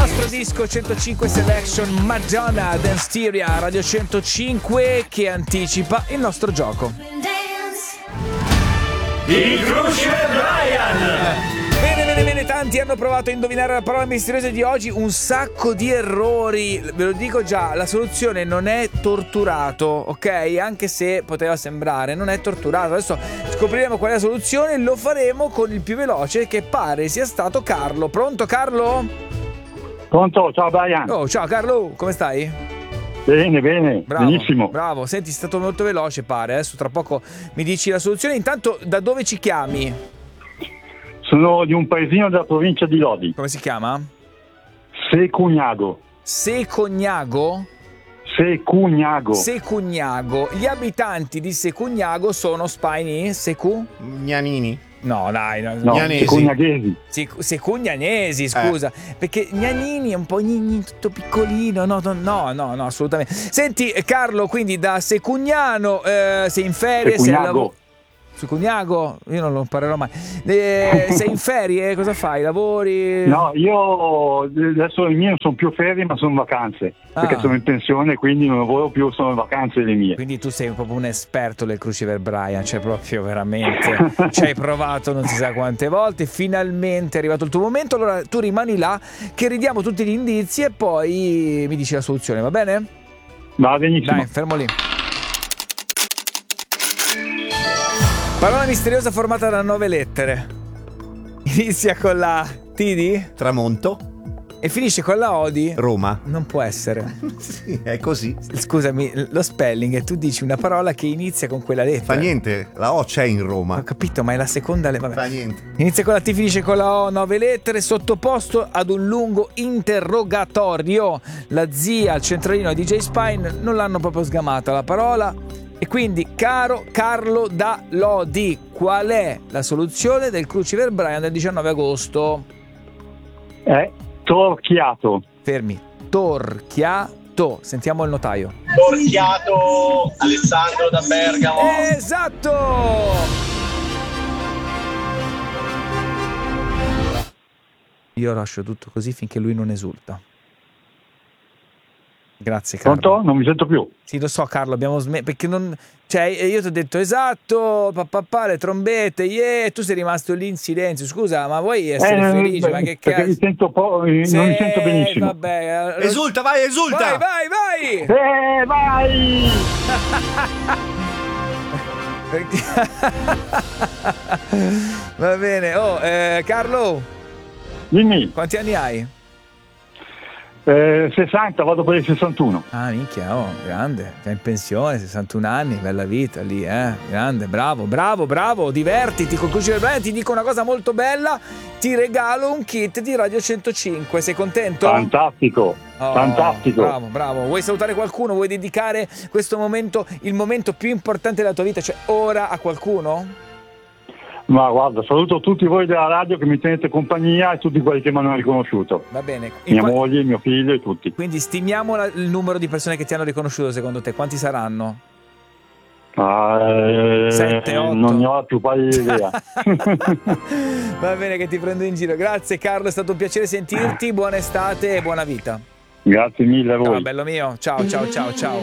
nostro disco 105 Selection, Madonna Dance Theory a Radio 105, che anticipa il nostro gioco. Il Crucifer Brian! Bene, tanti hanno provato a indovinare la parola misteriosa di oggi, un sacco di errori, ve lo dico già, la soluzione non è torturato, ok? Anche se poteva sembrare, non è torturato. Adesso scopriremo qual è la soluzione e lo faremo con il più veloce, che pare sia stato Carlo. Pronto Carlo? Pronto, ciao Brian. Oh, ciao Carlo, come stai? Bene, Bravo, benissimo. Bravo, senti, sei stato molto veloce pare, adesso tra poco mi dici la soluzione. Intanto, da dove ci chiami? Sono di un paesino della provincia di Lodi. Come si chiama? Secugnago. Secugnago? Secugnago. Gli abitanti di Secugnago sono spaini? Gnanini. No, dai, no. Secugnaghesi. Secugnanesi, scusa. Perché Gnanini è un po' tutto piccolino. No, assolutamente. Senti, Carlo, quindi da Secugnano sei in ferie? Secugnago. Secugnago? Io non lo imparerò mai. Sei in ferie? Cosa fai? Lavori? No, io adesso le mie non sono più ferie, ma sono vacanze. Perché sono in pensione, quindi non lavoro più, sono vacanze le mie. Quindi tu sei proprio un esperto del Crucifer Brian, cioè proprio veramente ci hai provato non si sa quante volte, finalmente è arrivato il tuo momento. Allora tu rimani là, che ridiamo tutti gli indizi e poi mi dici la soluzione, va bene? Va benissimo. Dai, fermo lì. Parola misteriosa formata da 9 lettere. Inizia con la T di Tramonto. e finisce con la O di Roma. Non può essere. Sì, è così. Scusami, lo spelling è tu dici una parola che inizia con quella lettera. Fa niente, la O c'è in Roma. Ho capito, ma è la seconda vabbè. Fa niente. Inizia con la T, finisce con la O, 9 lettere, sottoposto ad un lungo interrogatorio. La zia, il centralino DJ Spine non l'hanno proprio sgamata la parola. E quindi, caro Carlo da Lodi, qual è la soluzione del Crucifer Brian del 19 agosto? È torchiato. Fermi. Torchiato. Sentiamo il notaio. Torchiato Alessandro da Bergamo. Esatto! Io lascio tutto così finché lui non esulta. Grazie Carlo. Pronto? Non mi sento più. Sì, lo so Carlo, abbiamo smesso perché non... Cioè, io ti ho detto esatto, le trombette, tu sei rimasto lì in silenzio. Scusa, ma vuoi essere felice? Ma che cazzo? Mi sento non mi sento benissimo. Vabbè, Esulta, vai, esulta! Vai! Vai! Va bene. Carlo, Dimmi. quanti anni hai? 60, vado per i 61. Ah, minchia, grande, già in pensione, 61 anni, bella vita lì, grande, bravo, divertiti con Crucifer Brian. Ti dico una cosa molto bella, ti regalo un kit di Radio 105, sei contento? Fantastico. Bravo, vuoi salutare qualcuno, vuoi dedicare questo momento, il momento più importante della tua vita, cioè ora, a qualcuno? Ma guarda, saluto tutti voi della radio che mi tenete compagnia e tutti quelli che mi hanno riconosciuto. Va bene. Mia moglie, mio figlio e tutti. Quindi stimiamo il numero di persone che ti hanno riconosciuto secondo te. Quanti saranno? 7, 8. Non ne ho la più pallida idea. Va bene che ti prendo in giro. Grazie Carlo, è stato un piacere sentirti. Buona estate e buona vita. Grazie mille a voi. Ciao bello mio. Ciao.